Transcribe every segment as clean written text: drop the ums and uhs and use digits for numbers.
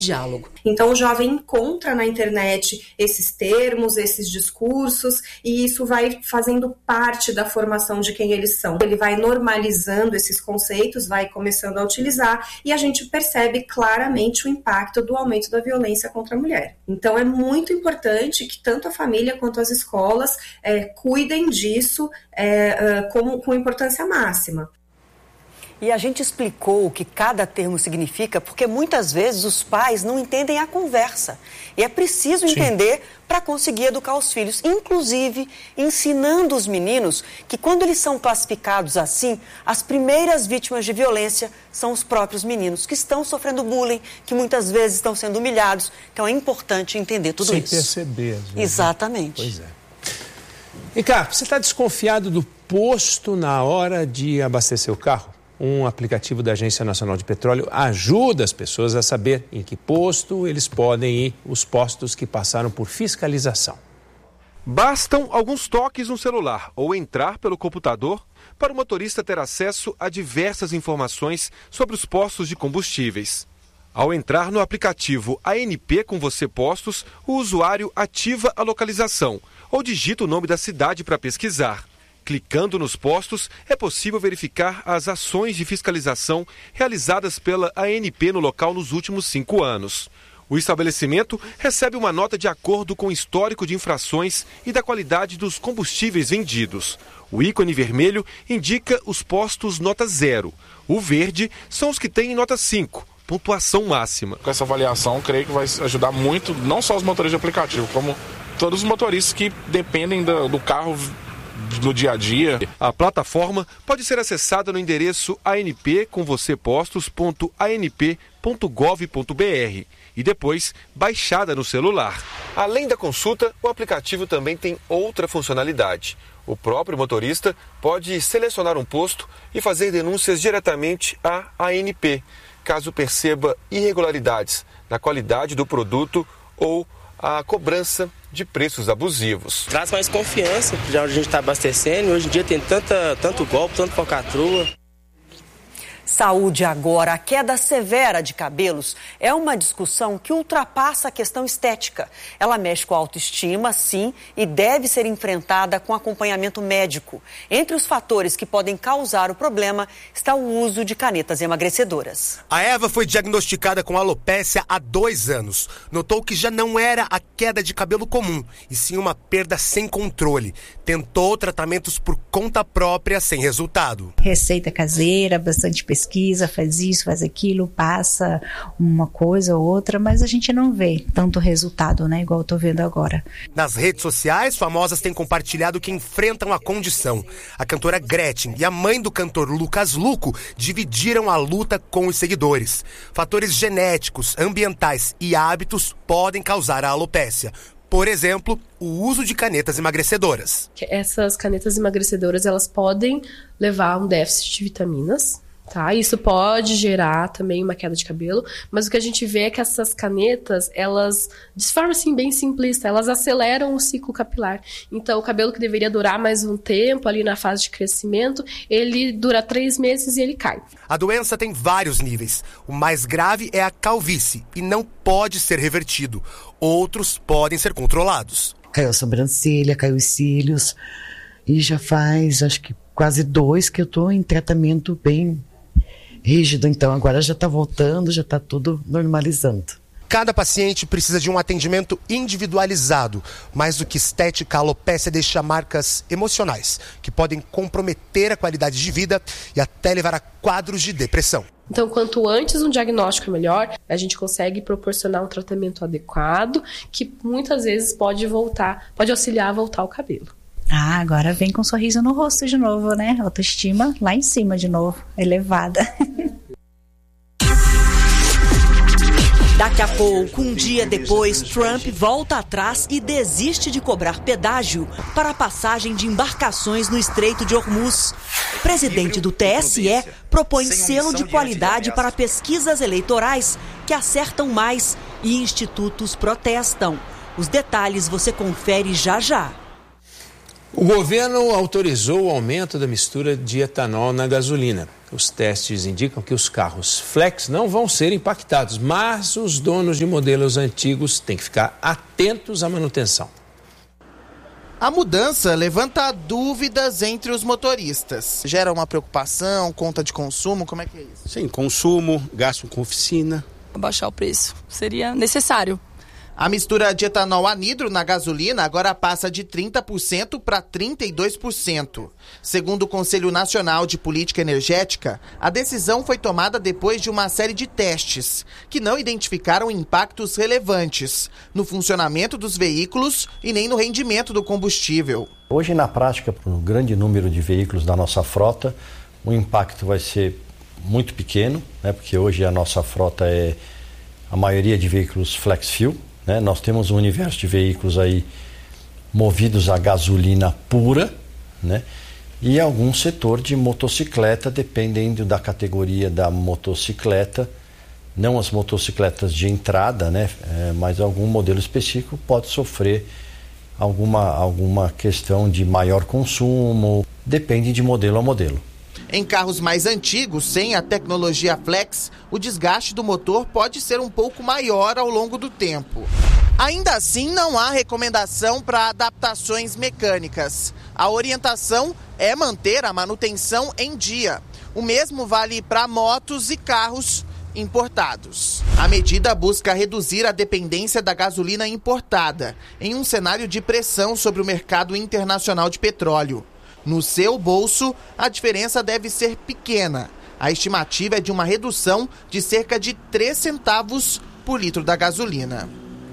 diálogo. Então o jovem encontra na internet esses termos, esses discursos, e isso vai fazendo parte da formação de quem eles são. Ele vai normalizando esses conceitos, vai começando a utilizar, e a gente percebe claramente o impacto do aumento da violência contra a mulher. Então é muito importante que tanto a família quanto as escolas cuidem disso com importância máxima. E a gente explicou o que cada termo significa porque muitas vezes os pais não entendem a conversa. E é preciso entender para conseguir educar os filhos, inclusive ensinando os meninos que quando eles são classificados assim, as primeiras vítimas de violência são os próprios meninos que estão sofrendo bullying, que muitas vezes estão sendo humilhados. Então é importante entender tudo isso. Sem perceber, às vezes. Exatamente. Pois é. E cá, você está desconfiado do posto na hora de abastecer o carro? Um aplicativo da Agência Nacional de Petróleo ajuda as pessoas a saber em que posto eles podem ir, os postos que passaram por fiscalização. Bastam alguns toques no celular ou entrar pelo computador para o motorista ter acesso a diversas informações sobre os postos de combustíveis. Ao entrar no aplicativo ANP com Você Postos, o usuário ativa a localização ou digita o nome da cidade para pesquisar. Clicando nos postos, é possível verificar as ações de fiscalização realizadas pela ANP no local nos últimos 5 anos. O estabelecimento recebe uma nota de acordo com o histórico de infrações e da qualidade dos combustíveis vendidos. O ícone vermelho indica os postos nota 0. O verde são os que têm nota 5. Pontuação máxima. Com essa avaliação, creio que vai ajudar muito, não só os motoristas de aplicativo, como todos os motoristas que dependem do carro no dia a dia. A plataforma pode ser acessada no endereço anp.vocêpostos.anp.gov.br e depois baixada no celular. Além da consulta, o aplicativo também tem outra funcionalidade. O próprio motorista pode selecionar um posto e fazer denúncias diretamente à ANP, caso perceba irregularidades na qualidade do produto ou a cobrança de preços abusivos. Traz mais confiança, já onde a gente está abastecendo, e hoje em dia tem tanto golpe, tanto falcatrua. Saúde agora. A queda severa de cabelos é uma discussão que ultrapassa a questão estética. Ela mexe com a autoestima, sim, e deve ser enfrentada com acompanhamento médico. Entre os fatores que podem causar o problema está o uso de canetas emagrecedoras. A Eva foi diagnosticada com alopécia há 2 anos. Notou que já não era a queda de cabelo comum, e sim uma perda sem controle. Tentou tratamentos por conta própria sem resultado. Receita caseira, bastante pesquisa, faz isso, faz aquilo, passa uma coisa ou outra, mas a gente não vê tanto resultado, né? Igual eu tô vendo agora. Nas redes sociais, famosas têm compartilhado que enfrentam a condição. A cantora Gretchen e a mãe do cantor Lucas Luco dividiram a luta com os seguidores. Fatores genéticos, ambientais e hábitos podem causar a alopécia. Por exemplo, o uso de canetas emagrecedoras. Essas canetas emagrecedoras, elas podem levar a um déficit de vitaminas, tá? Isso pode gerar também uma queda de cabelo, mas o que a gente vê é que essas canetas, elas, de forma assim bem simplista, elas aceleram o ciclo capilar. Então, o cabelo que deveria durar mais um tempo ali na fase de crescimento, ele dura 3 meses e ele cai. A doença tem vários níveis. O mais grave é a calvície e não pode ser revertido. Outros podem ser controlados. Caiu a sobrancelha, caiu os cílios e já faz, acho que quase 2 que eu estou em tratamento bem rígido. Então agora já está voltando, já está tudo normalizando. Cada paciente precisa de um atendimento individualizado. Mais do que estética, a alopécia deixa marcas emocionais que podem comprometer a qualidade de vida e até levar a quadros de depressão. Então, quanto antes um diagnóstico é melhor, a gente consegue proporcionar um tratamento adequado que muitas vezes pode auxiliar a voltar o cabelo. Ah, agora vem com um sorriso no rosto de novo, né? Autoestima lá em cima de novo, elevada. Daqui a pouco, um dia depois, Trump volta atrás e desiste de cobrar pedágio para a passagem de embarcações no Estreito de Hormuz. O presidente do TSE propõe selo de qualidade para pesquisas eleitorais que acertam mais e institutos protestam. Os detalhes você confere já já. O governo autorizou o aumento da mistura de etanol na gasolina. Os testes indicam que os carros flex não vão ser impactados, mas os donos de modelos antigos têm que ficar atentos à manutenção. A mudança levanta dúvidas entre os motoristas. Gera uma preocupação, conta de consumo, como é que é isso? Sim, consumo, gasto com oficina. Baixar o preço seria necessário. A mistura de etanol anidro na gasolina agora passa de 30% para 32%. Segundo o Conselho Nacional de Política Energética, a decisão foi tomada depois de uma série de testes, que não identificaram impactos relevantes no funcionamento dos veículos e nem no rendimento do combustível. Hoje, na prática, para um grande número de veículos da nossa frota, o impacto vai ser muito pequeno, né, porque hoje a nossa frota é a maioria de veículos flex fuel. Nós temos um universo de veículos aí movidos a gasolina pura, né? E algum setor de motocicleta, dependendo da categoria da motocicleta, não as motocicletas de entrada, né? Mas algum modelo específico pode sofrer alguma questão de maior consumo, depende de modelo a modelo. Em carros mais antigos, sem a tecnologia flex, o desgaste do motor pode ser um pouco maior ao longo do tempo. Ainda assim, não há recomendação para adaptações mecânicas. A orientação é manter a manutenção em dia. O mesmo vale para motos e carros importados. A medida busca reduzir a dependência da gasolina importada, em um cenário de pressão sobre o mercado internacional de petróleo. No seu bolso, a diferença deve ser pequena. A estimativa é de uma redução de cerca de 3 centavos por litro da gasolina.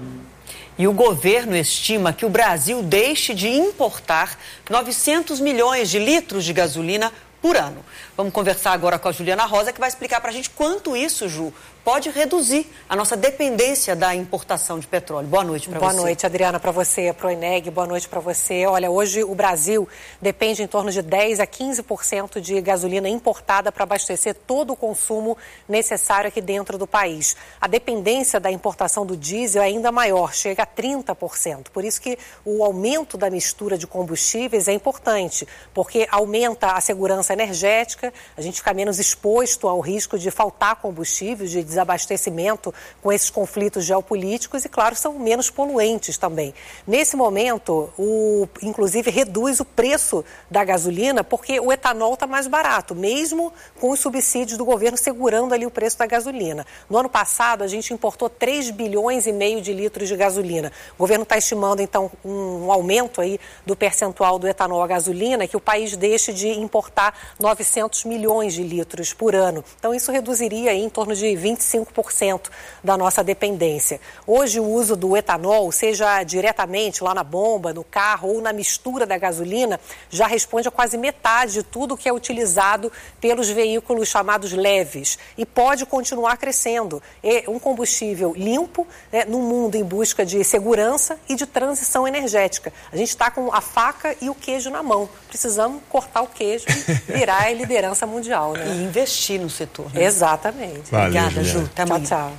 E o governo estima que o Brasil deixe de importar 900 milhões de litros de gasolina por ano. Vamos conversar agora com a Juliana Rosa, que vai explicar para a gente quanto isso, Ju, pode reduzir a nossa dependência da importação de petróleo. Boa noite para você. Boa noite, Adriana, para você, para o Eneg. Boa noite para você. Olha, hoje o Brasil depende em torno de 10% a 15% de gasolina importada para abastecer todo o consumo necessário aqui dentro do país. A dependência da importação do diesel é ainda maior, chega a 30%. Por isso que o aumento da mistura de combustíveis é importante, porque aumenta a segurança energética, a gente fica menos exposto ao risco de faltar combustível, de desabastecimento com esses conflitos geopolíticos e, claro, são menos poluentes também. Nesse momento, inclusive, reduz o preço da gasolina porque o etanol está mais barato, mesmo com os subsídios do governo segurando ali o preço da gasolina. No ano passado, a gente importou 3,5 bilhões de litros de gasolina. O governo está estimando, então, um aumento aí do percentual do etanol à gasolina, que o país deixe de importar 900 milhões de litros por ano. Então, isso reduziria aí em torno de 25% da nossa dependência. Hoje, o uso do etanol, seja diretamente lá na bomba, no carro ou na mistura da gasolina, já responde a quase metade de tudo que é utilizado pelos veículos chamados leves e pode continuar crescendo. É um combustível limpo, né, num mundo em busca de segurança e de transição energética. A gente está com a faca e o queijo na mão. Precisamos cortar o queijo e virar a liderança mundial, né? E investir no setor. Né? Exatamente. Valeu, Obrigada, Ju. Tchau, tchau.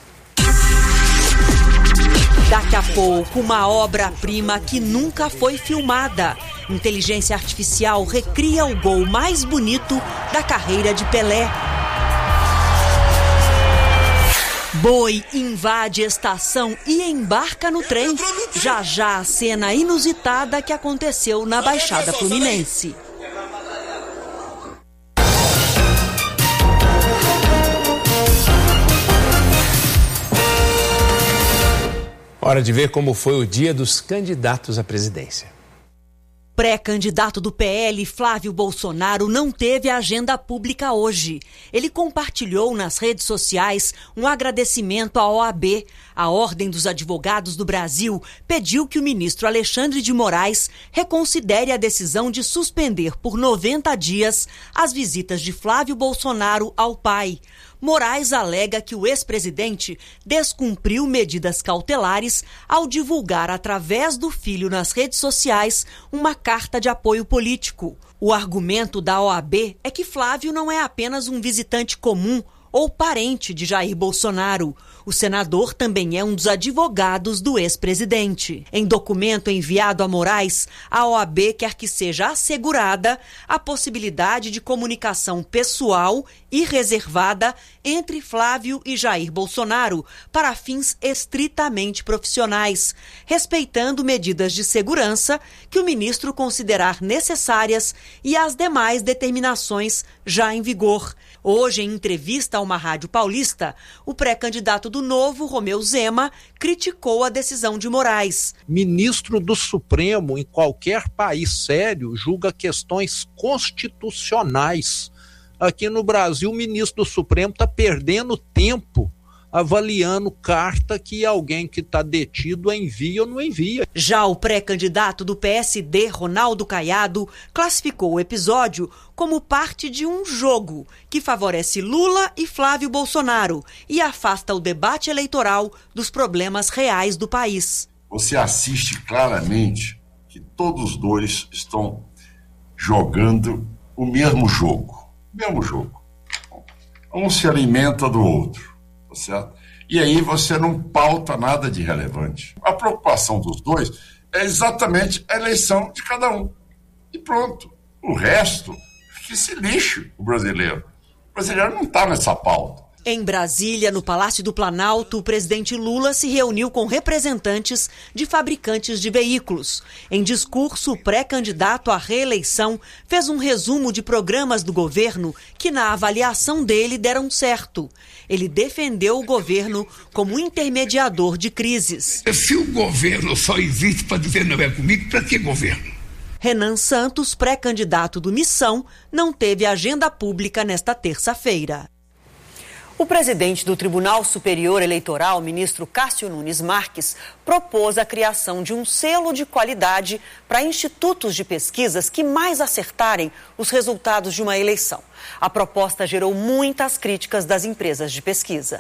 Daqui a pouco, uma obra-prima que nunca foi filmada. Inteligência artificial recria o gol mais bonito da carreira de Pelé. Boi invade estação e embarca no trem. Já já a cena inusitada que aconteceu na Baixada Fluminense. Hora de ver como foi o dia dos candidatos à presidência. Pré-candidato do PL, Flávio Bolsonaro, não teve agenda pública hoje. Ele compartilhou nas redes sociais um agradecimento à OAB. A Ordem dos Advogados do Brasil pediu que o ministro Alexandre de Moraes reconsidere a decisão de suspender por 90 dias as visitas de Flávio Bolsonaro ao pai. Moraes alega que o ex-presidente descumpriu medidas cautelares ao divulgar através do filho nas redes sociais uma carta de apoio político. O argumento da OAB é que Flávio não é apenas um visitante comum ou parente de Jair Bolsonaro. O senador também é um dos advogados do ex-presidente. Em documento enviado a Moraes, a OAB quer que seja assegurada a possibilidade de comunicação pessoal e reservada entre Flávio e Jair Bolsonaro para fins estritamente profissionais, respeitando medidas de segurança que o ministro considerar necessárias e as demais determinações já em vigor. Hoje, em entrevista a uma rádio paulista, o pré-candidato do Novo, Romeu Zema, criticou a decisão de Moraes. Ministro do Supremo, em qualquer país sério, julga questões constitucionais. Aqui no Brasil, o ministro do Supremo está perdendo tempo avaliando carta que alguém que está detido envia ou não envia. Já o pré-candidato do PSD, Ronaldo Caiado, classificou o episódio como parte de um jogo que favorece Lula e Flávio Bolsonaro e afasta o debate eleitoral dos problemas reais do país. Você assiste claramente que todos os dois estão jogando o mesmo jogo. Um se alimenta do outro. Certo? E aí você não pauta nada de relevante. A preocupação dos dois é exatamente a eleição de cada um. E pronto. O resto, que se lixe o brasileiro. O brasileiro não está nessa pauta. Em Brasília, no Palácio do Planalto, o presidente Lula se reuniu com representantes de fabricantes de veículos. Em discurso, o pré-candidato à reeleição fez um resumo de programas do governo que, na avaliação dele, deram certo. Ele defendeu o governo como intermediador de crises. Se o governo só existe para dizer não é comigo, para que governo? Renan Santos, pré-candidato do Missão, não teve agenda pública nesta terça-feira. O presidente do Tribunal Superior Eleitoral, ministro Cássio Nunes Marques, propôs a criação de um selo de qualidade para institutos de pesquisas que mais acertarem os resultados de uma eleição. A proposta gerou muitas críticas das empresas de pesquisa.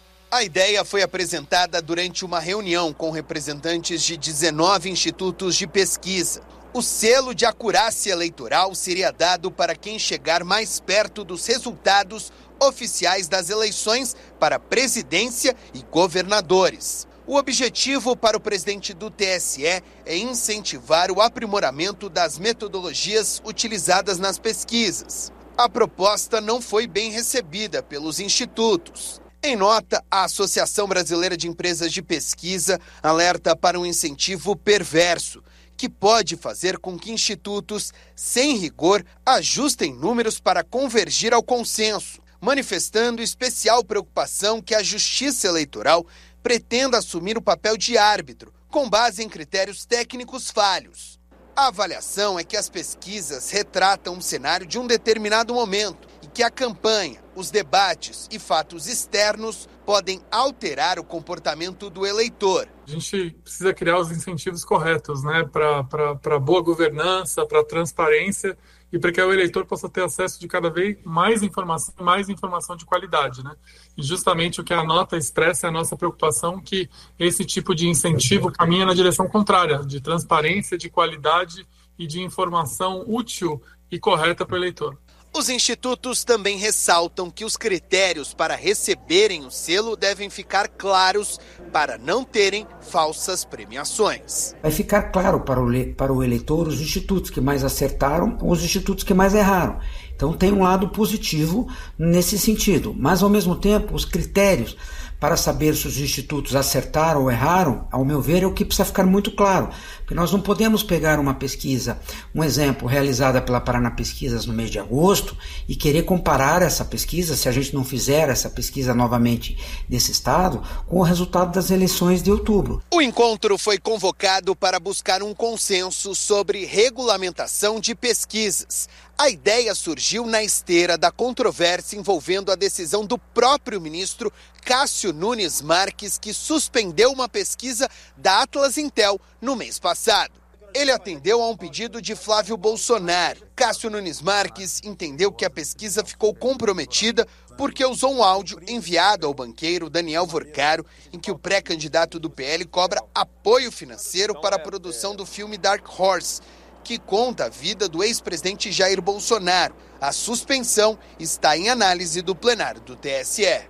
A ideia foi apresentada durante uma reunião com representantes de 19 institutos de pesquisa. O selo de acurácia eleitoral seria dado para quem chegar mais perto dos resultados oficiais das eleições para presidência e governadores. O objetivo para o presidente do TSE é incentivar o aprimoramento das metodologias utilizadas nas pesquisas. A proposta não foi bem recebida pelos institutos. Em nota, a Associação Brasileira de Empresas de Pesquisa alerta para um incentivo perverso, que pode fazer com que institutos, sem rigor, ajustem números para convergir ao consenso, manifestando especial preocupação que a Justiça Eleitoral pretenda assumir o papel de árbitro, com base em critérios técnicos falhos. A avaliação é que as pesquisas retratam um cenário de um determinado momento e que a campanha, os debates e fatos externos podem alterar o comportamento do eleitor. A gente precisa criar os incentivos corretos, né, para boa governança, para transparência e para que o eleitor possa ter acesso de cada vez mais informação de qualidade, né? E justamente o que a nota expressa é a nossa preocupação que esse tipo de incentivo caminha na direção contrária, de transparência, de qualidade e de informação útil e correta para o eleitor. Os institutos também ressaltam que os critérios para receberem o selo devem ficar claros para não terem falsas premiações. Vai ficar claro para o eleitor os institutos que mais acertaram ou os institutos que mais erraram. Então tem um lado positivo nesse sentido, mas ao mesmo tempo os critérios para saber se os institutos acertaram ou erraram, ao meu ver, é o que precisa ficar muito claro. Porque nós não podemos pegar uma pesquisa, um exemplo, realizada pela Paraná Pesquisas no mês de agosto, e querer comparar essa pesquisa, se a gente não fizer essa pesquisa novamente nesse estado, com o resultado das eleições de outubro. O encontro foi convocado para buscar um consenso sobre regulamentação de pesquisas. A ideia surgiu na esteira da controvérsia envolvendo a decisão do próprio ministro Cássio Nunes Marques, que suspendeu uma pesquisa da Atlas Intel no mês passado. Ele atendeu a um pedido de Flávio Bolsonaro. Cássio Nunes Marques entendeu que a pesquisa ficou comprometida porque usou um áudio enviado ao banqueiro Daniel Vorcaro, em que o pré-candidato do PL cobra apoio financeiro para a produção do filme Dark Horse, que conta a vida do ex-presidente Jair Bolsonaro. A suspensão está em análise do plenário do TSE.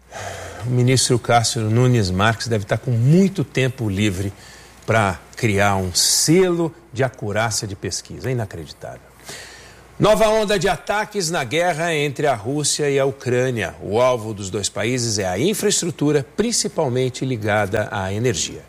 O ministro Cássio Nunes Marques deve estar com muito tempo livre para criar um selo de acurácia de pesquisa. É inacreditável. Nova onda de ataques na guerra entre a Rússia e a Ucrânia. O alvo dos dois países é a infraestrutura, principalmente ligada à energia.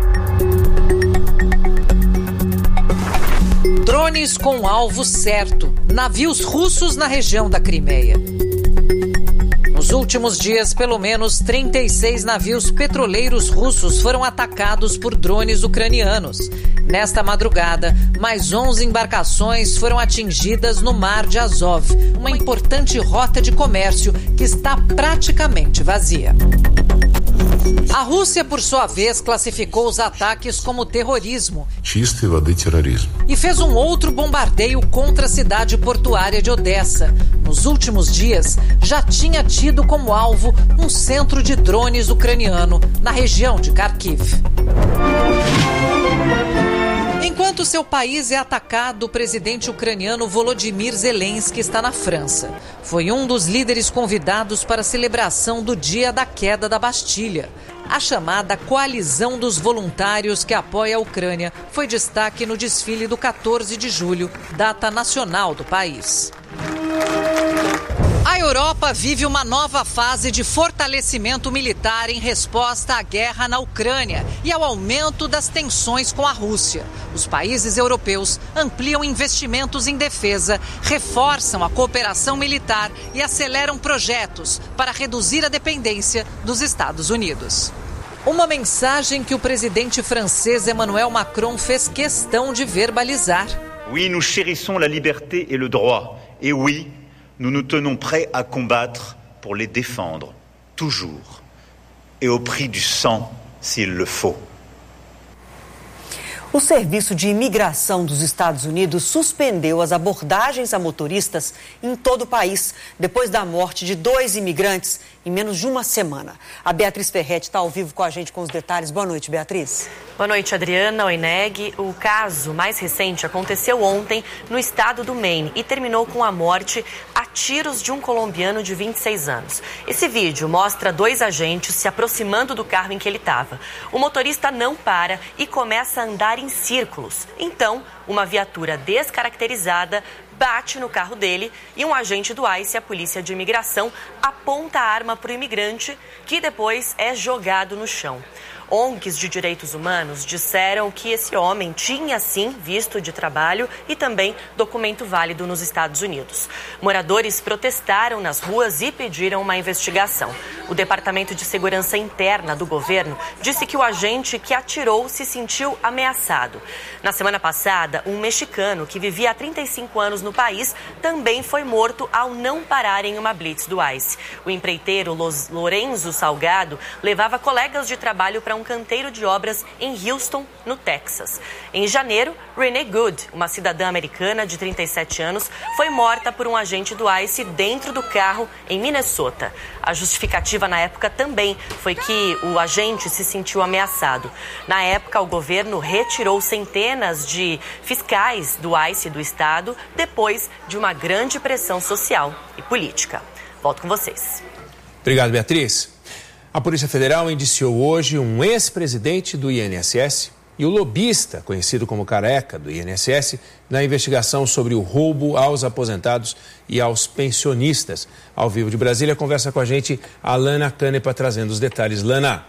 Drones com alvo certo. Navios russos na região da Crimeia. Nos últimos dias, pelo menos 36 navios petroleiros russos foram atacados por drones ucranianos. Nesta madrugada, mais 11 embarcações foram atingidas no Mar de Azov, uma importante rota de comércio que está praticamente vazia. A Rússia, por sua vez, classificou os ataques como terrorismo. Чистой воды терроризм. E fez um outro bombardeio contra a cidade portuária de Odessa. Nos últimos dias, já tinha tido como alvo um centro de drones ucraniano na região de Kharkiv. Enquanto seu país é atacado, o presidente ucraniano Volodymyr Zelensky está na França. Foi um dos líderes convidados para a celebração do dia da queda da Bastilha. A chamada Coalizão dos Voluntários que apoia a Ucrânia foi destaque no desfile do 14 de julho, data nacional do país. A Europa vive uma nova fase de fortalecimento militar em resposta à guerra na Ucrânia e ao aumento das tensões com a Rússia. Os países europeus ampliam investimentos em defesa, reforçam a cooperação militar e aceleram projetos para reduzir a dependência dos Estados Unidos. Uma mensagem que o presidente francês Emmanuel Macron fez questão de verbalizar. Oui, nous chérissons la liberté et le droit. Et oui, nous nous tenons prêts à combattre pour les défendre, toujours, et au prix du sang, s'il le faut. O Serviço de Imigração dos Estados Unidos suspendeu as abordagens a motoristas em todo o país, depois da morte de 2 imigrantes em menos de uma semana. A Beatriz Ferretti está ao vivo com a gente com os detalhes. Boa noite, Beatriz. Boa noite, Adriana. Oi, Neg. O caso mais recente aconteceu ontem no estado do Maine e terminou com a morte a tiros de um colombiano de 26 anos. Esse vídeo mostra 2 agentes se aproximando do carro em que ele estava. O motorista não para e começa a andar em círculos. Então, uma viatura descaracterizada bate no carro dele e um agente do ICE, a Polícia de Imigração, aponta a arma para o imigrante, que depois é jogado no chão. ONGs de direitos humanos disseram que esse homem tinha, sim, visto de trabalho e também documento válido nos Estados Unidos. Moradores protestaram nas ruas e pediram uma investigação. O Departamento de Segurança Interna do governo disse que o agente que atirou se sentiu ameaçado. Na semana passada, um mexicano que vivia há 35 anos no país também foi morto ao não parar em uma blitz do ICE. O empreiteiro Lorenzo Salgado levava colegas de trabalho para um canteiro de obras em Houston, no Texas. Em janeiro, Renee Good, uma cidadã americana de 37 anos, foi morta por um agente do ICE dentro do carro em Minnesota. A justificativa na época também foi que o agente se sentiu ameaçado. Na época, o governo retirou centenas de fiscais do ICE do estado depois de uma grande pressão social e política. Volto com vocês. Obrigado, Beatriz. A Polícia Federal indiciou hoje um ex-presidente do INSS e o lobista, conhecido como Careca, do INSS, na investigação sobre o roubo aos aposentados e aos pensionistas. Ao vivo de Brasília, conversa com a gente a Lana Canepa, trazendo os detalhes. Lana.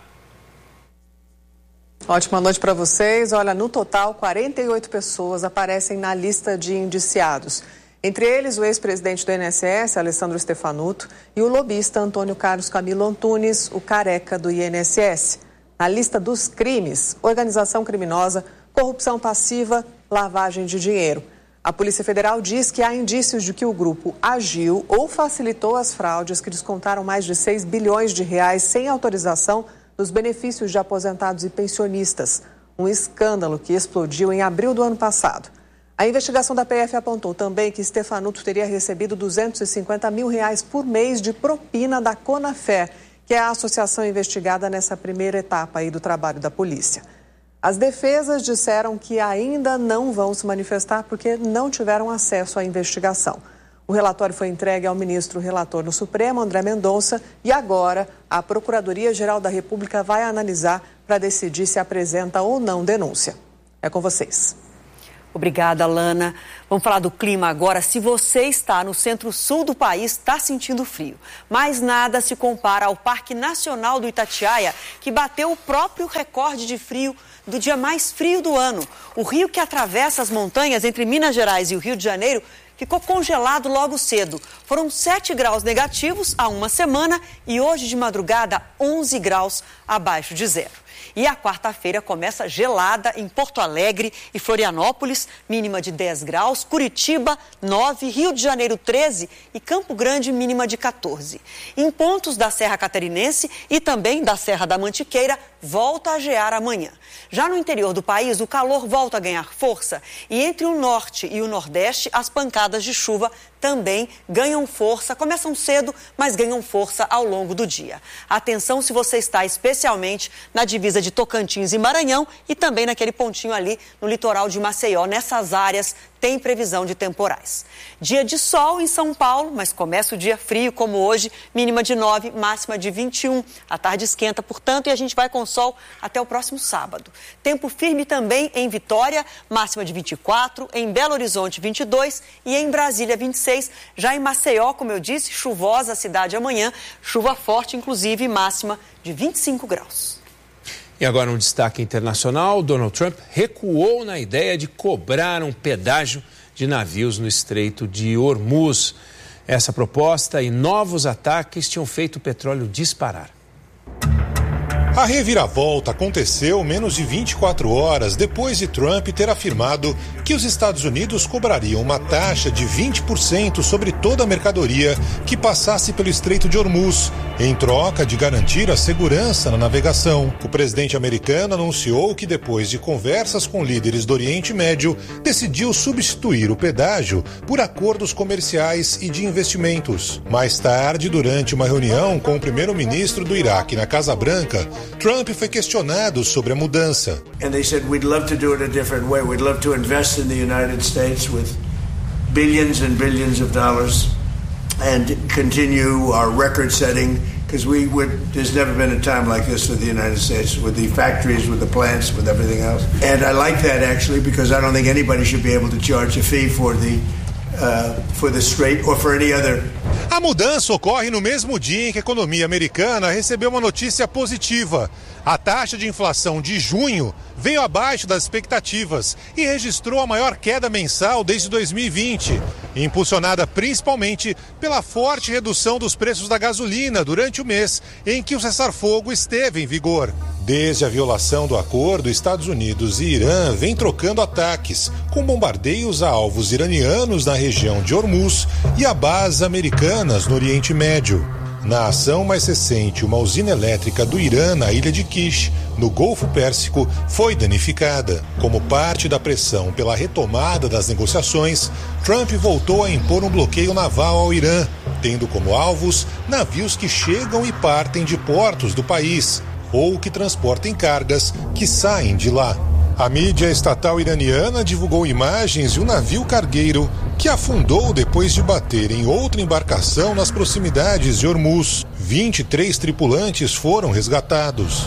Ótima noite para vocês. Olha, no total, 48 pessoas aparecem na lista de indiciados. Entre eles, o ex-presidente do INSS, Alessandro Stefanuto, e o lobista Antônio Carlos Camilo Antunes, o Careca do INSS. Na lista dos crimes, organização criminosa, corrupção passiva, lavagem de dinheiro. A Polícia Federal diz que há indícios de que o grupo agiu ou facilitou as fraudes que descontaram mais de 6 bilhões de reais sem autorização dos benefícios de aposentados e pensionistas. Um escândalo que explodiu em abril do ano passado. A investigação da PF apontou também que Stefanuto teria recebido R$250 mil por mês de propina da Conafé, que é a associação investigada nessa primeira etapa aí do trabalho da polícia. As defesas disseram que ainda não vão se manifestar porque não tiveram acesso à investigação. O relatório foi entregue ao ministro relator no Supremo, André Mendonça, e agora a Procuradoria-Geral da República vai analisar para decidir se apresenta ou não denúncia. É com vocês. Obrigada, Lana. Vamos falar do clima agora. Se você está no centro-sul do país, está sentindo frio. Mas nada se compara ao Parque Nacional do Itatiaia, que bateu o próprio recorde de frio do dia mais frio do ano. O rio que atravessa as montanhas entre Minas Gerais e o Rio de Janeiro ficou congelado logo cedo. Foram 7 graus negativos há uma semana e hoje de madrugada 11 graus abaixo de zero. E a quarta-feira começa gelada em Porto Alegre e Florianópolis, mínima de 10 graus, Curitiba 9, Rio de Janeiro 13 e Campo Grande mínima de 14. Em pontos da Serra Catarinense e também da Serra da Mantiqueira, volta a gear amanhã. Já no interior do país, o calor volta a ganhar força e entre o norte e o nordeste, as pancadas de chuva também ganham força, começam cedo, mas ganham força ao longo do dia. Atenção se você está especialmente na divisa de Tocantins e Maranhão e também naquele pontinho ali no litoral de Maceió. Nessas áreas tem previsão de temporais. Dia de sol em São Paulo, mas começa o dia frio como hoje, mínima de 9, máxima de 21. A tarde esquenta, portanto, e a gente vai com sol até o próximo sábado. Tempo firme também em Vitória, máxima de 24, em Belo Horizonte 22 e em Brasília 26. Já em Maceió, como eu disse, chuvosa a cidade amanhã, chuva forte, inclusive, máxima de 25 graus. E agora um destaque internacional, Donald Trump recuou na ideia de cobrar um pedágio de navios no Estreito de Hormuz. Essa proposta e novos ataques tinham feito o petróleo disparar. A reviravolta aconteceu menos de 24 horas depois de Trump ter afirmado que os Estados Unidos cobrariam uma taxa de 20% sobre toda a mercadoria que passasse pelo Estreito de Hormuz, em troca de garantir a segurança na navegação. O presidente americano anunciou que depois de conversas com líderes do Oriente Médio, decidiu substituir o pedágio por acordos comerciais e de investimentos. Mais tarde, durante uma reunião com o primeiro-ministro do Iraque na Casa Branca, Trump foi questionado sobre a mudança. And they said we'd love to do it a different way. We'd love to invest in the United States with billions and billions of dollars and continue our record setting because there's never been a time like this for the United States with the factories, with the plants, with everything else. And I like that actually because I don't think anybody should be able to charge a fee for the Strait or for any other. A mudança ocorre no mesmo dia em que a economia americana recebeu uma notícia positiva. A taxa de inflação de junho veio abaixo das expectativas e registrou a maior queda mensal desde 2020, impulsionada principalmente pela forte redução dos preços da gasolina durante o mês em que o cessar-fogo esteve em vigor. Desde a violação do acordo, Estados Unidos e Irã vêm trocando ataques, com bombardeios a alvos iranianos na região de Hormuz e a bases americanas no Oriente Médio. Na ação mais recente, uma usina elétrica do Irã na ilha de Kish, no Golfo Pérsico, foi danificada. Como parte da pressão pela retomada das negociações, Trump voltou a impor um bloqueio naval ao Irã, tendo como alvos navios que chegam e partem de portos do país, ou que transportem cargas que saem de lá. A mídia estatal iraniana divulgou imagens de um navio cargueiro que afundou depois de bater em outra embarcação nas proximidades de Hormuz. 23 tripulantes foram resgatados.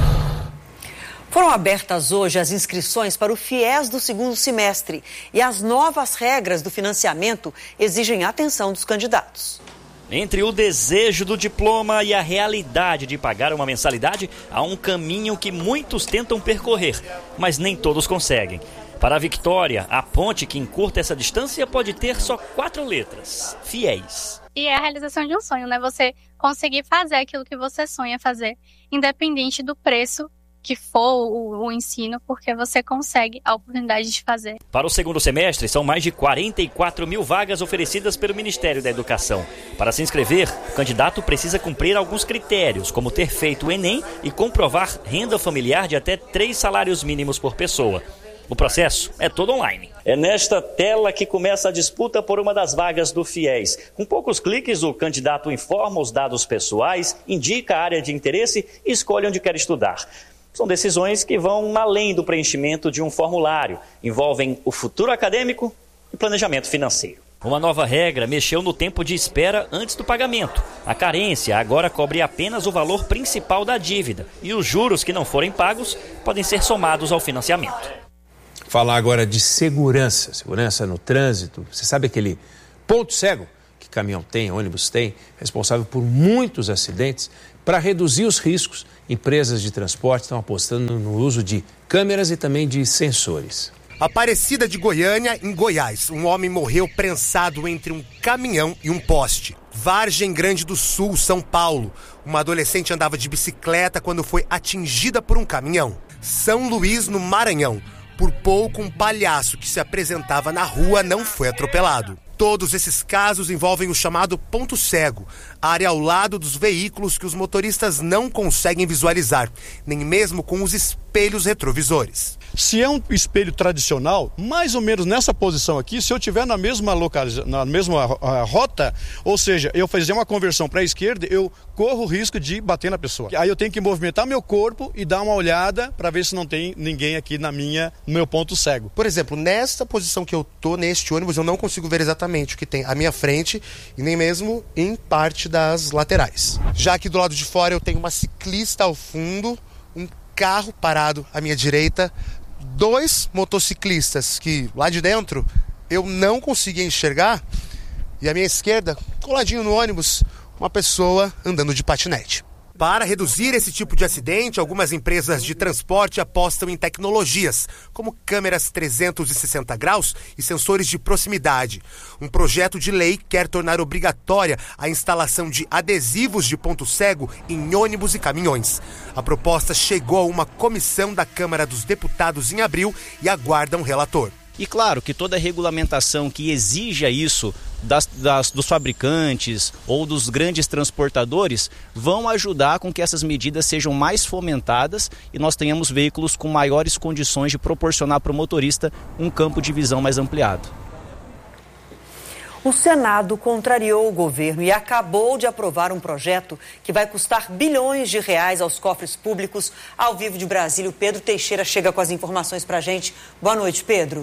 Foram abertas hoje as inscrições para o FIES do segundo semestre e as novas regras do financiamento exigem a atenção dos candidatos. Entre o desejo do diploma e a realidade de pagar uma mensalidade, há um caminho que muitos tentam percorrer, mas nem todos conseguem. Para a Victoria, a ponte que encurta essa distância pode ter só 4 letras: FIES. E é a realização de um sonho, né? Você conseguir fazer aquilo que você sonha fazer, independente do preço que for o ensino, porque você consegue a oportunidade de fazer. Para o segundo semestre, são mais de 44 mil vagas oferecidas pelo Ministério da Educação. Para se inscrever, o candidato precisa cumprir alguns critérios, como ter feito o Enem e comprovar renda familiar de até 3 salários mínimos por pessoa. O processo é todo online. É nesta tela que começa a disputa por uma das vagas do FIES. Com poucos cliques, o candidato informa os dados pessoais, indica a área de interesse e escolhe onde quer estudar. São decisões que vão além do preenchimento de um formulário, envolvem o futuro acadêmico e planejamento financeiro. Uma nova regra mexeu no tempo de espera antes do pagamento. A carência agora cobre apenas o valor principal da dívida e os juros que não forem pagos podem ser somados ao financiamento. Falar agora de segurança no trânsito. Você sabe aquele ponto cego que caminhão tem, ônibus tem, responsável por muitos acidentes? Para reduzir os riscos, empresas de transporte estão apostando no uso de câmeras e também de sensores. Aparecida de Goiânia, em Goiás, um homem morreu prensado entre um caminhão e um poste. Vargem Grande do Sul, São Paulo. Uma adolescente andava de bicicleta quando foi atingida por um caminhão. São Luís, no Maranhão. Por pouco, um palhaço que se apresentava na rua não foi atropelado. Todos esses casos envolvem o chamado ponto cego, área ao lado dos veículos que os motoristas não conseguem visualizar, nem mesmo com os espelhos retrovisores. Se é um espelho tradicional, mais ou menos nessa posição aqui, se eu estiver na mesma rota, ou seja, eu fazer uma conversão para a esquerda, eu corro o risco de bater na pessoa. Aí eu tenho que movimentar meu corpo e dar uma olhada para ver se não tem ninguém aqui no meu ponto cego. Por exemplo, nessa posição que eu tô neste ônibus, eu não consigo ver exatamente o que tem à minha frente e nem mesmo em parte das laterais. Já aqui do lado de fora eu tenho uma ciclista ao fundo, um carro parado à minha direita, 2 motociclistas que lá de dentro eu não conseguia enxergar e à minha esquerda, coladinho no ônibus, uma pessoa andando de patinete. Para reduzir esse tipo de acidente, algumas empresas de transporte apostam em tecnologias, como câmeras 360 graus e sensores de proximidade. Um projeto de lei quer tornar obrigatória a instalação de adesivos de ponto cego em ônibus e caminhões. A proposta chegou a uma comissão da Câmara dos Deputados em abril e aguarda um relator. E claro que toda regulamentação que exija isso dos fabricantes ou dos grandes transportadores vão ajudar com que essas medidas sejam mais fomentadas e nós tenhamos veículos com maiores condições de proporcionar para o motorista um campo de visão mais ampliado. O Senado contrariou o governo e acabou de aprovar um projeto que vai custar bilhões de reais aos cofres públicos. Ao vivo de Brasília, o Pedro Teixeira chega com as informações para a gente. Boa noite, Pedro.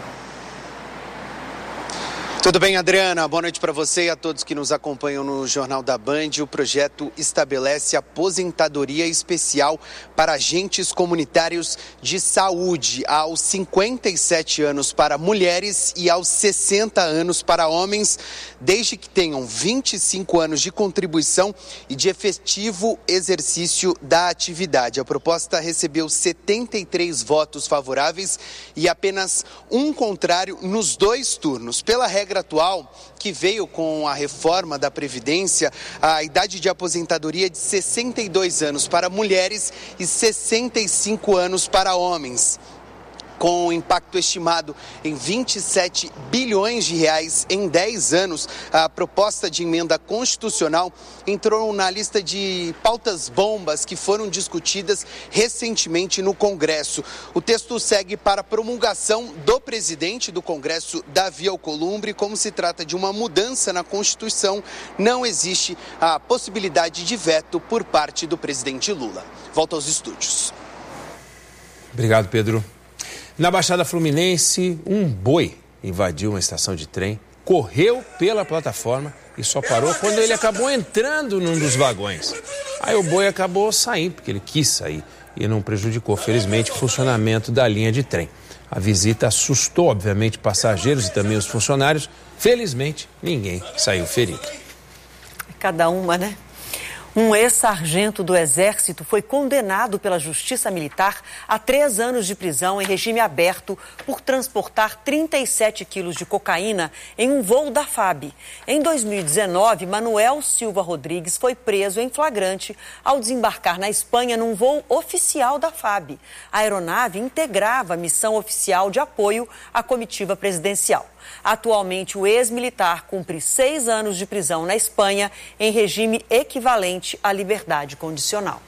Tudo bem, Adriana? Boa noite para você e a todos que nos acompanham no Jornal da Band. O projeto estabelece aposentadoria especial para agentes comunitários de saúde aos 57 anos para mulheres e aos 60 anos para homens, desde que tenham 25 anos de contribuição e de efetivo exercício da atividade. A proposta recebeu 73 votos favoráveis e apenas um contrário nos 2 turnos. Pela regra atual, que veio com a reforma da Previdência, a idade de aposentadoria é de 62 anos para mulheres e 65 anos para homens. Com impacto estimado em 27 bilhões de reais em 10 anos, a proposta de emenda constitucional entrou na lista de pautas bombas que foram discutidas recentemente no Congresso. O texto segue para promulgação do presidente do Congresso, Davi Alcolumbre. Como se trata de uma mudança na Constituição, não existe a possibilidade de veto por parte do presidente Lula. Volto aos estúdios. Obrigado, Pedro. Na Baixada Fluminense, um boi invadiu uma estação de trem, correu pela plataforma e só parou quando ele acabou entrando num dos vagões. Aí o boi acabou saindo, porque ele quis sair e não prejudicou, felizmente, o funcionamento da linha de trem. A visita assustou, obviamente, passageiros e também os funcionários. Felizmente, ninguém saiu ferido. Cada uma, né? Um ex-sargento do Exército foi condenado pela Justiça Militar a 3 anos de prisão em regime aberto por transportar 37 quilos de cocaína em um voo da FAB. Em 2019, Manuel Silva Rodrigues foi preso em flagrante ao desembarcar na Espanha num voo oficial da FAB. A aeronave integrava a missão oficial de apoio à comitiva presidencial. Atualmente, o ex-militar cumpre 6 anos de prisão na Espanha em regime equivalente à liberdade condicional.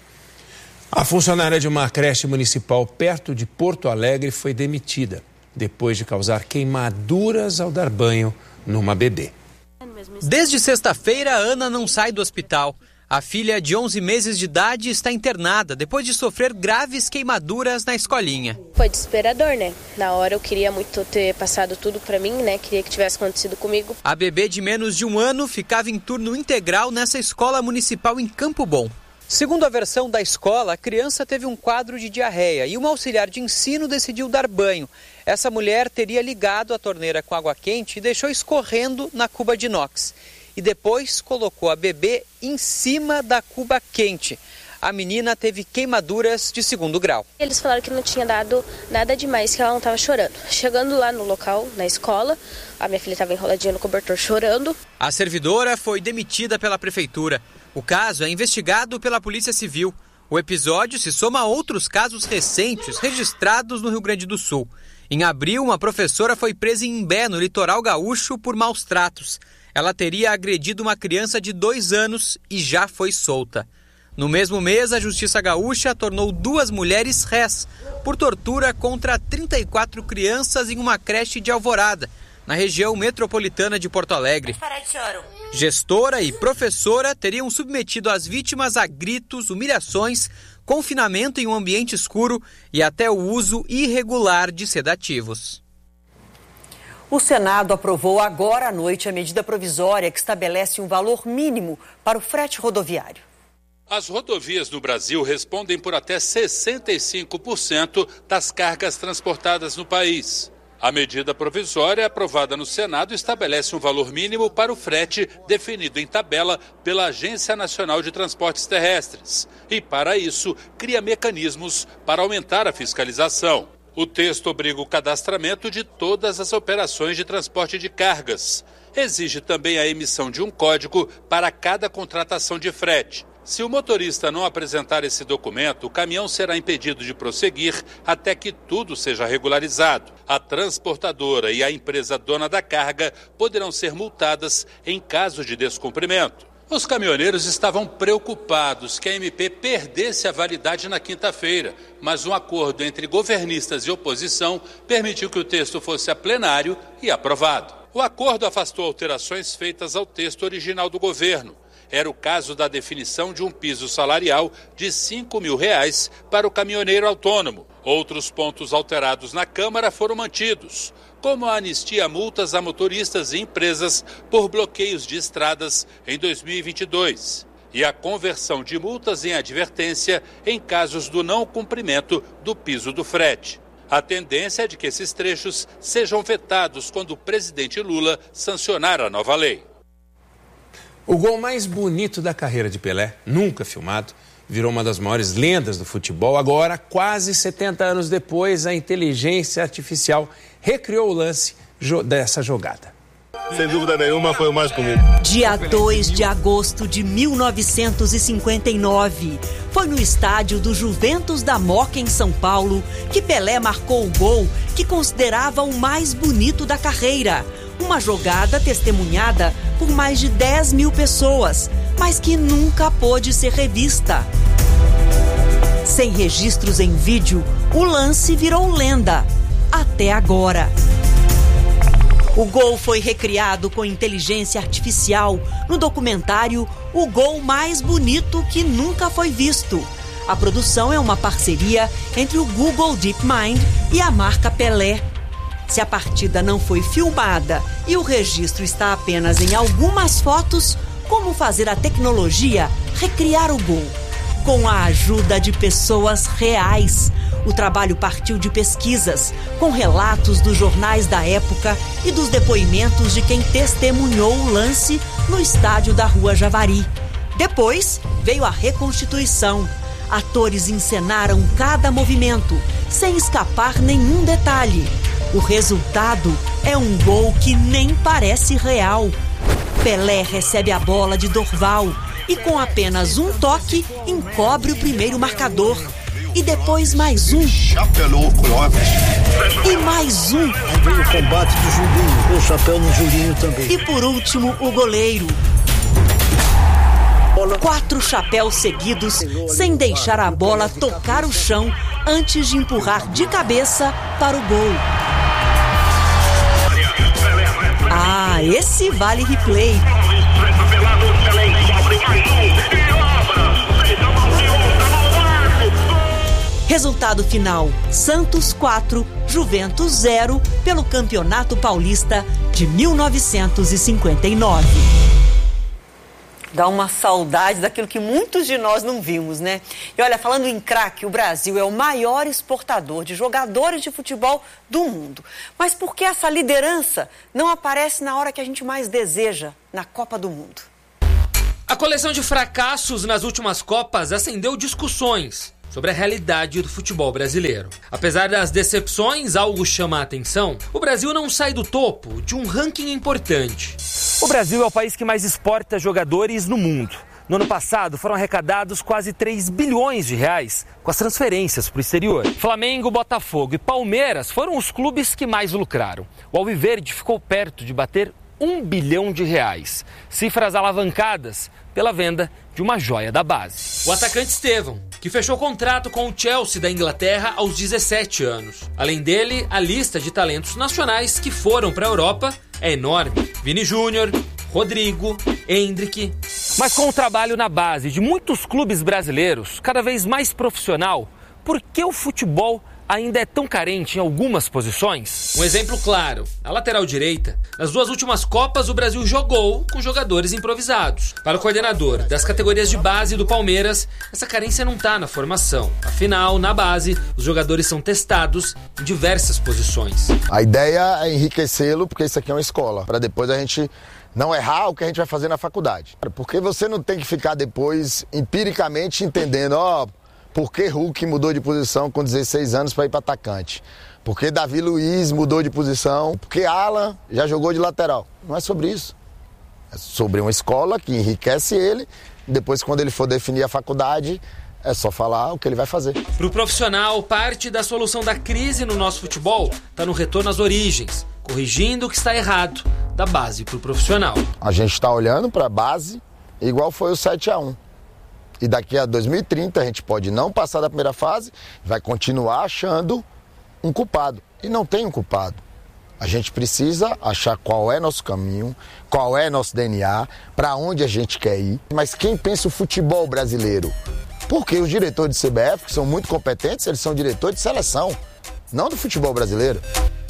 A funcionária de uma creche municipal perto de Porto Alegre foi demitida depois de causar queimaduras ao dar banho numa bebê. Desde sexta-feira, Ana não sai do hospital. A filha de 11 meses de idade está internada depois de sofrer graves queimaduras na escolinha. Foi desesperador, né? Na hora eu queria muito ter passado tudo para mim, né? Queria que tivesse acontecido comigo. A bebê de menos de 1 ano ficava em turno integral nessa escola municipal em Campo Bom. Segundo a versão da escola, a criança teve um quadro de diarreia e uma auxiliar de ensino decidiu dar banho. Essa mulher teria ligado a torneira com água quente e deixou escorrendo na cuba de inox. E depois colocou a bebê em cima da cuba quente. A menina teve queimaduras de 2º grau. Eles falaram que não tinha dado nada demais, que ela não estava chorando. Chegando lá no local, na escola, a minha filha estava enroladinha no cobertor chorando. A servidora foi demitida pela prefeitura. O caso é investigado pela Polícia Civil. O episódio se soma a outros casos recentes registrados no Rio Grande do Sul. Em abril, uma professora foi presa em Imbé, no litoral gaúcho, por maus tratos. Ela teria agredido uma criança de 2 anos e já foi solta. No mesmo mês, a Justiça Gaúcha tornou 2 mulheres réis por tortura contra 34 crianças em uma creche de Alvorada, na região metropolitana de Porto Alegre. Gestora e professora teriam submetido as vítimas a gritos, humilhações, confinamento em um ambiente escuro e até o uso irregular de sedativos. O Senado aprovou agora à noite a medida provisória que estabelece um valor mínimo para o frete rodoviário. As rodovias no Brasil respondem por até 65% das cargas transportadas no país. A medida provisória aprovada no Senado estabelece um valor mínimo para o frete definido em tabela pela Agência Nacional de Transportes Terrestres e, para isso, cria mecanismos para aumentar a fiscalização. O texto obriga o cadastramento de todas as operações de transporte de cargas. Exige também a emissão de um código para cada contratação de frete. Se o motorista não apresentar esse documento, o caminhão será impedido de prosseguir até que tudo seja regularizado. A transportadora e a empresa dona da carga poderão ser multadas em caso de descumprimento. Os caminhoneiros estavam preocupados que a MP perdesse a validade na quinta-feira, mas um acordo entre governistas e oposição permitiu que o texto fosse a plenário e aprovado. O acordo afastou alterações feitas ao texto original do governo. Era o caso da definição de um piso salarial de R$ 5.000 para o caminhoneiro autônomo. Outros pontos alterados na Câmara foram mantidos, como a anistia a multas a motoristas e empresas por bloqueios de estradas em 2022 e a conversão de multas em advertência em casos do não cumprimento do piso do frete. A tendência é de que esses trechos sejam vetados quando o presidente Lula sancionar a nova lei. O gol mais bonito da carreira de Pelé, nunca filmado, virou uma das maiores lendas do futebol. Agora, quase 70 anos depois, a inteligência artificial recriou o lance dessa jogada. Sem dúvida nenhuma, foi o mais bonito. Dia 2 de agosto de 1959. Foi no estádio do Juventus da Moca, em São Paulo, que Pelé marcou o gol que considerava o mais bonito da carreira. Uma jogada testemunhada por mais de 10 mil pessoas, mas que nunca pôde ser revista. Sem registros em vídeo, o lance virou lenda. Até agora. O gol foi recriado com inteligência artificial no documentário O Gol Mais Bonito que Nunca Foi Visto. A produção é uma parceria entre o Google DeepMind e a marca Pelé. Se a partida não foi filmada e o registro está apenas em algumas fotos, como fazer a tecnologia recriar o gol? Com a ajuda de pessoas reais. O trabalho partiu de pesquisas, com relatos dos jornais da época e dos depoimentos de quem testemunhou o lance no estádio da Rua Javari. Depois veio a reconstituição. Atores encenaram cada movimento, sem escapar nenhum detalhe. O resultado é um gol que nem parece real. Pelé recebe a bola de Dorval e com apenas um toque encobre o primeiro marcador. E depois mais um. E mais um. Aí vem o combate do Julinho, o chapéu no Julinho também. E por último, o goleiro. 4 chapéus seguidos, sem deixar a bola tocar o chão antes de empurrar de cabeça para o gol. Ah, esse vale replay. Resultado final: Santos 4, Juventus 0, pelo Campeonato Paulista de 1959. Dá uma saudade daquilo que muitos de nós não vimos, né? E olha, falando em craque, o Brasil é o maior exportador de jogadores de futebol do mundo. Mas por que essa liderança não aparece na hora que a gente mais deseja, na Copa do Mundo? A coleção de fracassos nas últimas Copas acendeu discussões sobre a realidade do futebol brasileiro. Apesar das decepções, algo chama a atenção: o Brasil não sai do topo de um ranking importante. O Brasil é o país que mais exporta jogadores no mundo. No ano passado, foram arrecadados quase 3 bilhões de reais com as transferências para o exterior. Flamengo, Botafogo e Palmeiras foram os clubes que mais lucraram. O Alviverde ficou perto de bater 1 bilhão de reais. Cifras alavancadas pela venda de uma joia da base. O atacante Estevão, que fechou contrato com o Chelsea da Inglaterra aos 17 anos. Além dele, a lista de talentos nacionais que foram para a Europa é enorme. Vini Júnior, Rodrigo, Endrick. Mas com o trabalho na base de muitos clubes brasileiros, cada vez mais profissional, por que o futebol ainda é tão carente em algumas posições? Um exemplo claro: a lateral direita. Nas 2 últimas Copas, o Brasil jogou com jogadores improvisados. Para o coordenador das categorias de base do Palmeiras, essa carência não está na formação. Afinal, na base, os jogadores são testados em diversas posições. A ideia é enriquecê-lo, porque isso aqui é uma escola, para depois a gente não errar o que a gente vai fazer na faculdade. Porque você não tem que ficar depois empiricamente entendendo, por que Hulk mudou de posição com 16 anos para ir para atacante? Por que Davi Luiz mudou de posição? Porque Alan já jogou de lateral? Não é sobre isso. É sobre uma escola que enriquece ele. Depois, quando ele for definir a faculdade, é só falar o que ele vai fazer. Para o profissional, parte da solução da crise no nosso futebol está no retorno às origens, corrigindo o que está errado, da base para o profissional. A gente está olhando para a base, igual foi o 7-1. E daqui a 2030 a gente pode não passar da primeira fase, vai continuar achando um culpado. E não tem um culpado. A gente precisa achar qual é nosso caminho, qual é nosso DNA, para onde a gente quer ir. Mas quem pensa o futebol brasileiro? Porque os diretores de CBF, que são muito competentes, eles são diretores de seleção, não do futebol brasileiro.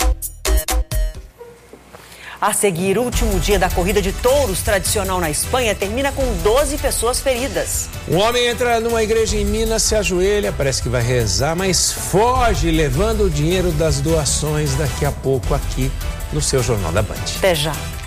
A seguir, o último dia da corrida de touros tradicional na Espanha termina com 12 pessoas feridas. Um homem entra numa igreja em Minas, se ajoelha, parece que vai rezar, mas foge levando o dinheiro das doações daqui a pouco aqui no seu Jornal da Band. Até já.